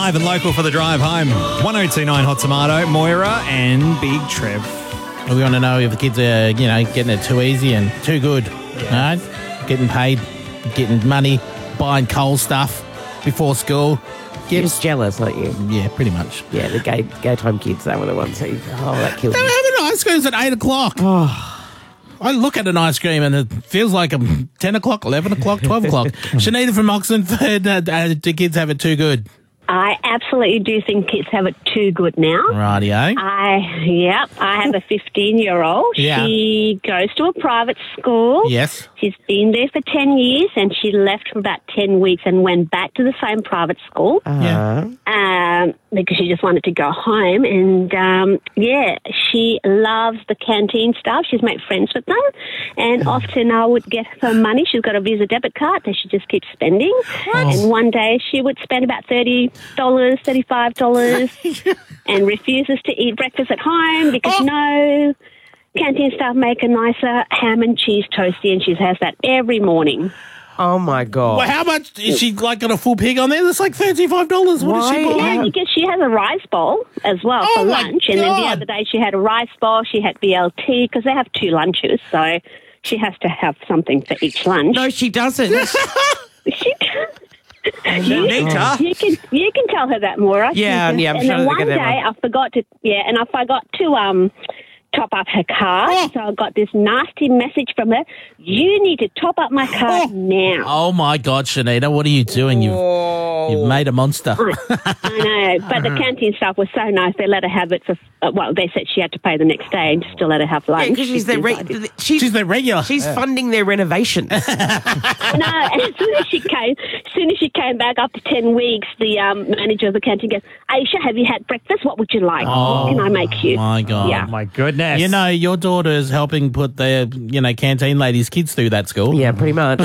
Live and local for the drive home. 1029 Hot Tomato, Moira and Big Trev. We want to know if the kids are, getting it too easy and too good. Yeah. Right? Getting paid, getting money, buying coal stuff before school. You're just jealous, aren't you? Yeah, pretty much. Yeah, the gay time kids, they were the ones who, that killed They me. were having ice creams at 8 o'clock. Oh. I look at an ice cream and it feels like 10 o'clock, 11 o'clock, 12 o'clock. Shanita from Oxenford, do kids have it too good? I absolutely do think kids have it too good now. Rightio. I have a 15-year-old. Yeah. She goes to a private school. Yes. She's been there for 10 years and she left for about 10 weeks and went back to the same private school. Yeah. Because she just wanted to go home. And, she loves the canteen staff. She's made friends with them. And often I would get her money. She's got a Visa debit card that she just keeps spending. And one day she would spend about $30, $35 and refuses to eat breakfast at home because, canteen staff make a nicer ham and cheese toasty and she has that every morning. Oh, my God. Well, how much? Is she got a full pig on there? That's like $35. What is she buying? Yeah, because she has a rice bowl as well for lunch. And then the other day she had a rice bowl, she had BLT because they have 2 lunches. So she has to have something for each lunch. No, she doesn't. She You can tell her that, Maura. Yeah, I'm and sure then one they're day gonna- I forgot to top up her card. So I got this nasty message from her. You need to top up my card now. Oh, my God, Shanita, what are you doing? You've made a monster. I know, but the canteen staff was so nice. They let her have it for, they said she had to pay the next day and still let her have lunch. Yeah, because she's their regular. She's funding their renovations. No, and as soon as she came back after 10 weeks, the manager of the canteen goes, Aisha, have you had breakfast? What would you like? What can I make you? My God. Yeah. My goodness. Your daughter is helping put the, canteen ladies' kids through that school. Yeah, pretty much.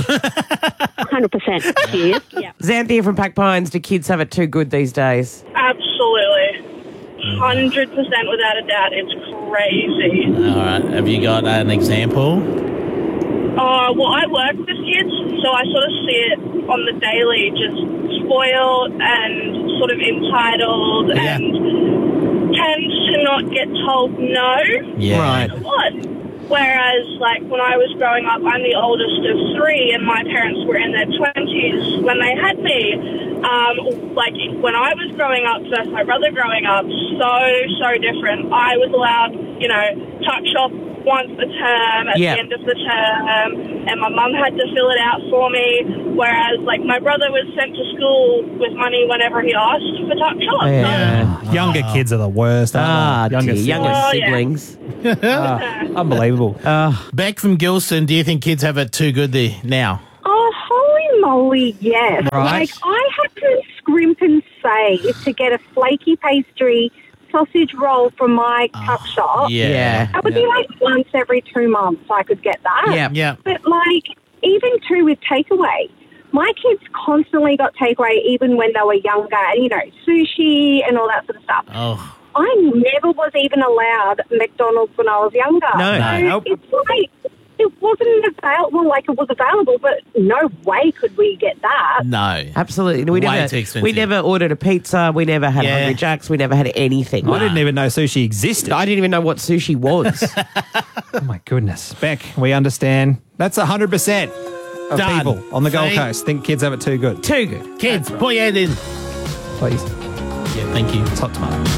100%. She is. Yeah. Xanthia from Pack Pines, do kids have it too good these days? Absolutely. 100% without a doubt. It's crazy. All right. Have you got an example? Well, I work with kids, so I sort of see it on the daily, just spoiled and sort of entitled and tend to not get told no. Yeah. Right. A lot. Whereas, when I was growing up, I'm the oldest of 3, and my parents were in their 20s when they had me. When I was growing up versus my brother growing up, so different. I was allowed, tuck shop once a term at the end of the term, and my mum had to fill it out for me, whereas, my brother was sent to school with money whenever he asked for tuck shop. Yeah. Younger kids are the worst, aren't they? Younger siblings. Unbelievable. Beck from Gilson, do you think kids have it too good there now? Oh, holy moly, yes. Right. I had to scrimp and save to get a flaky pastry sausage roll from my tuck shop. Yeah. That would be once every 2 months I could get that. Yeah. But even too with takeaway. My kids constantly got takeaway even when they were younger, and, sushi and all that sort of stuff. Oh. I never was even allowed McDonald's when I was younger. No. So it's it wasn't available, it was available, but no way could we get that. No. Absolutely. Way too expensive. We never ordered a pizza. We never had Hungry Jack's. We never had anything. I didn't even know sushi existed. I didn't even know what sushi was. Oh, my goodness. Beck, we understand. That's 100% of Done. people on the Gold See? Coast think kids have it too good. Too good. Kids, put your head in. Please. Yeah, thank you. It's Hot Tomato.